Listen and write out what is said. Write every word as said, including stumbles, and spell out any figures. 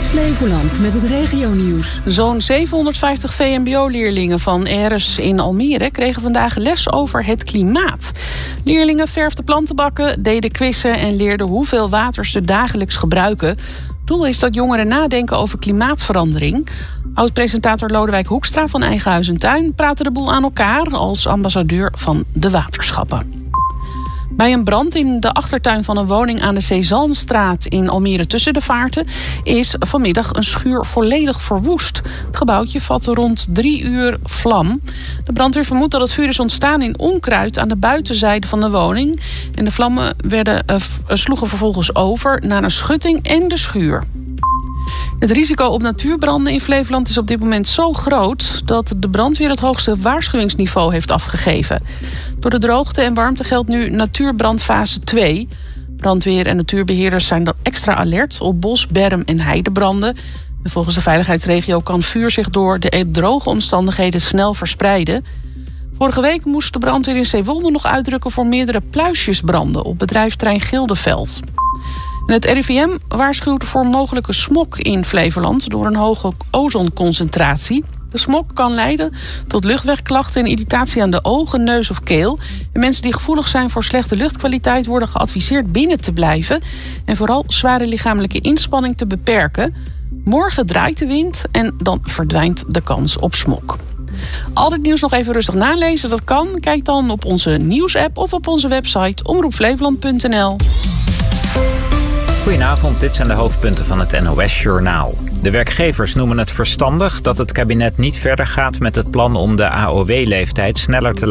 Flevoland met het regionieuws. Zo'n zevenhonderdvijftig V M B O-leerlingen van Eres in Almere kregen vandaag les over het klimaat. Leerlingen verfden plantenbakken, deden quizzen en leerden hoeveel water ze dagelijks gebruiken. Het doel is dat jongeren nadenken over klimaatverandering. Oud-presentator Lodewijk Hoekstra van Eigen Huis en Tuin praatte de boel aan elkaar als ambassadeur van de waterschappen. Bij een brand in de achtertuin van een woning aan de Cézannestraat in Almere tussen de Vaarten is vanmiddag een schuur volledig verwoest. Het gebouwtje vatte rond drie uur vlam. De brandweer vermoedt dat het vuur is ontstaan in onkruid aan de buitenzijde van de woning. En de vlammen werden, uh, sloegen vervolgens over naar een schutting en de schuur. Het risico op natuurbranden in Flevoland is op dit moment zo groot dat de brandweer het hoogste waarschuwingsniveau heeft afgegeven. Door de droogte en warmte geldt nu natuurbrandfase twee. Brandweer en natuurbeheerders zijn dan extra alert op bos-, berm- en heidebranden. En volgens de veiligheidsregio kan vuur zich door de droge omstandigheden snel verspreiden. Vorige week moest de brandweer in Zeewolde nog uitdrukken voor meerdere pluisjesbranden op bedrijfterrein Gildeveld. En het R I V M waarschuwt voor mogelijke smog in Flevoland door een hoge ozonconcentratie. De smog kan leiden tot luchtwegklachten en irritatie aan de ogen, neus of keel. En mensen die gevoelig zijn voor slechte luchtkwaliteit worden geadviseerd binnen te blijven en vooral zware lichamelijke inspanning te beperken. Morgen draait de wind en dan verdwijnt de kans op smog. Al dit nieuws nog even rustig nalezen, dat kan. Kijk dan op onze nieuwsapp of op onze website omroep flevoland punt n l. Goedenavond, dit zijn de hoofdpunten van het N O S-journaal. De werkgevers noemen het verstandig dat het kabinet niet verder gaat met het plan om de A O W-leeftijd sneller te